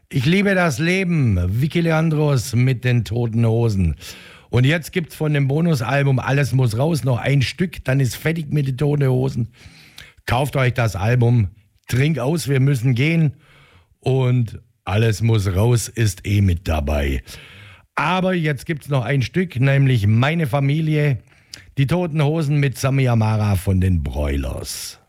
Ich liebe das Leben. Vicky Leandros mit den Toten Hosen. Und jetzt gibt's von dem Bonusalbum Alles muss raus noch ein Stück, dann ist fertig mit den Toten Hosen. Kauft euch das Album, trink aus, wir müssen gehen. Und Alles muss raus ist mit dabei. Aber jetzt gibt's noch ein Stück, nämlich Meine Familie, die Toten Hosen mit Sami Amara von den Broilers.